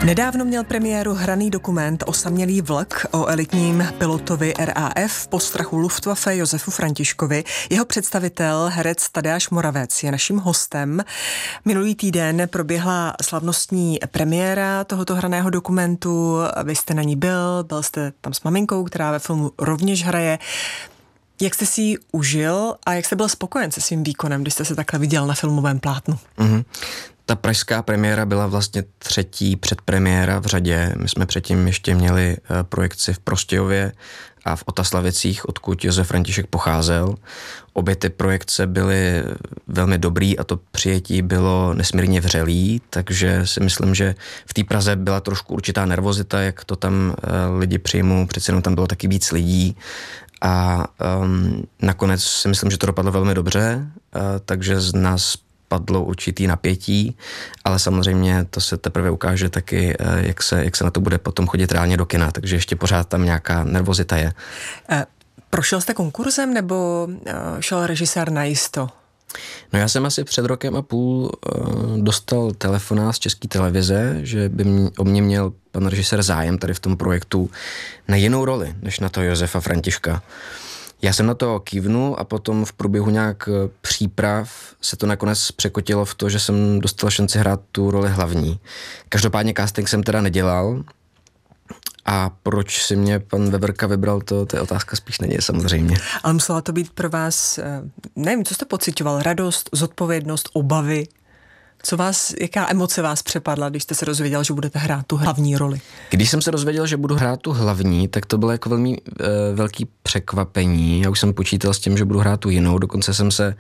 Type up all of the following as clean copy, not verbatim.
Nedávno měl premiéru hraný dokument Osamělý vlk o elitním pilotovi RAF v postrachu Luftwaffe Josefu Františkovi. Jeho představitel, herec Tadeáš Moravec, je naším hostem. Minulý týden proběhla slavnostní premiéra tohoto hraného byl jste na ní byl jste tam s maminkou, která ve filmu rovněž hraje. Jak jste si ji užil a jak jste byl spokojen se svým výkonem, když jste se takhle viděl na filmovém plátnu? Ta pražská premiéra byla vlastně třetí předpremiéra v řadě. My jsme předtím ještě měli projekci v Prostějově a v Otaslavicích, odkud Josef František pocházel. Obě ty projekce byly velmi dobrý a to přijetí bylo nesmírně vřelý, takže si myslím, že v té Praze byla trošku určitá nervozita, jak to tam lidi přijmou, přece jenom tam bylo taky víc lidí. A nakonec si myslím, že to dopadlo velmi dobře, takže z nás padlo určitý napětí, ale samozřejmě to se teprve ukáže taky, jak se na to bude potom chodit reálně do kina, takže ještě pořád tam nějaká nervozita je. Prošel jste konkurzem nebo šel režisér najisto? No já jsem asi před rokem a půl dostal telefonát z České televize, že by o mě měl pan režisér zájem tady v tom projektu na jinou roli, než na toho Josefa Františka. Já jsem na to kývnul a potom v průběhu nějak příprav se to nakonec překotilo v to, že jsem dostal šanci hrát tu roli hlavní. Každopádně casting jsem teda nedělal a proč si mě pan Veverka vybral, to je otázka spíš není samozřejmě. Ale musela to být pro vás, nevím, co jste pociťoval, radost, zodpovědnost, obavy? Jaká emoce vás přepadla, když jste se dozvěděl, že budete hrát tu hlavní roli? Když jsem se dozvěděl, že budu hrát tu hlavní, tak to bylo jako velmi velký překvapení. Já už jsem počítal s tím, že budu hrát tu jinou, dokonce jsem se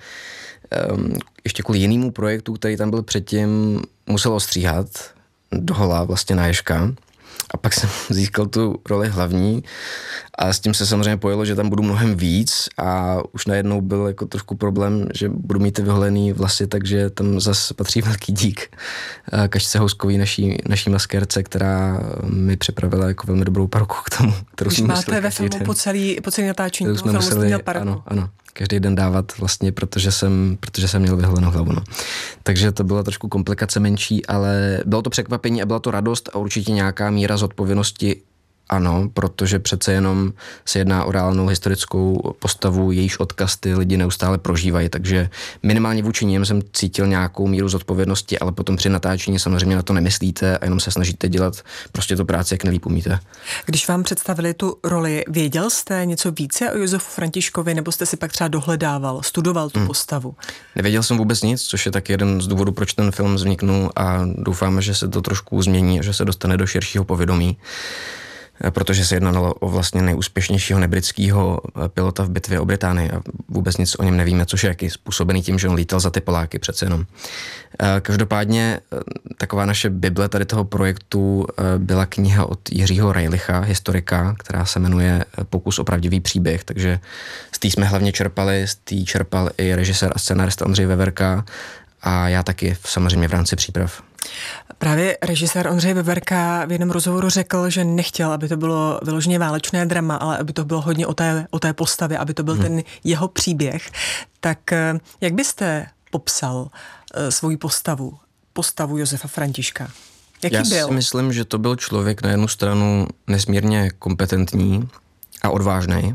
ještě kvůli jinému projektu, který tam byl předtím, musel ostříhat dohola vlastně na Ježka. A pak jsem získal tu roli hlavní a s tím se samozřejmě pojelo, že tam budu mnohem víc a už najednou byl jako trošku problém, že budu mít ty vyholený vlasy, takže tam zase patří velký dík Kačce Houskový, naší maskérce, která mi připravila jako velmi dobrou paruku k tomu, kterou jsme museli máte ve filmu po celý natáčení toho filmu jste měl paruku. Ano. Každý den dávat vlastně, protože jsem měl vyholenou hlavu. No. Takže to byla trošku komplikace menší, ale bylo to překvapení a byla to radost a určitě nějaká míra zodpovědnosti. Ano, protože přece jenom se jedná o reálnou historickou postavu, jejíž odkaz ty lidi neustále prožívají, takže minimálně vůči něm jsem cítil nějakou míru zodpovědnosti, ale potom při natáčení samozřejmě na to nemyslíte a jenom se snažíte dělat prostě tu práci, jak nejlíp umíte. Když vám představili tu roli, věděl jste něco více o Josefu Františkovi, nebo jste si pak třeba dohledával, studoval tu postavu? Nevěděl jsem vůbec nic, což je tak jeden z důvodů, proč ten film vzniknul a doufáme, že se to trošku změní a že se dostane do širšího povědomí. Protože se jednalo o vlastně nejúspěšnějšího nebritského pilota v bitvě o Británii a vůbec nic o něm nevíme, což je jaký způsobený tím, že on lítal za ty Poláky přece jenom. Každopádně taková naše bible tady toho projektu byla kniha od Jiřího Rajlicha, historika, která se jmenuje Pokus o pravdivý příběh, takže z té jsme hlavně čerpali, z té čerpal i režisér a scenárista Ondřej Veverka a já taky samozřejmě v rámci příprav. Právě režisér Ondřej Veverka v jednom rozhovoru řekl, že nechtěl, aby to bylo vyloženě válečné drama, ale aby to bylo hodně o té postavě, aby to byl ten jeho příběh. Tak jak byste popsal svoji postavu Josefa Františka? Jaký byl? Já si myslím, že to byl člověk na jednu stranu nesmírně kompetentní a odvážný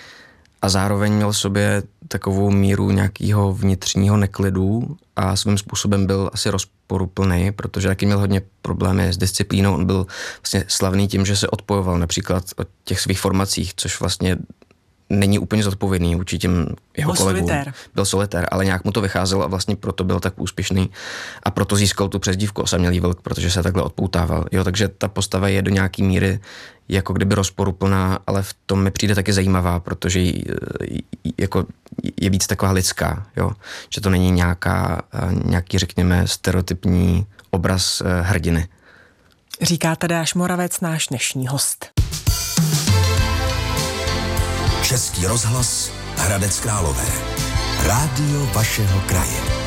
a zároveň měl v sobě takovou míru nějakého vnitřního neklidu a svým způsobem byl asi rozporuplný, protože taky měl hodně problémy s disciplínou. On byl vlastně slavný tím, že se odpojoval například od těch svých formacích, což vlastně není úplně zodpovědný vůči těm jeho kolegům. Byl solitér, ale nějak mu to vycházelo a vlastně proto byl tak úspěšný a proto získal tu přezdívku Osamělý vlk, protože se takhle odpoutával. Takže ta postava je do nějaký míry jako kdyby rozporuplná, ale v tom mi přijde taky zajímavá, protože jako je víc taková lidská, že to není nějaký, řekněme, stereotypní obraz hrdiny. Říká Tadeáš Moravec, náš dnešní host. Český rozhlas Hradec Králové. Rádio vašeho kraje.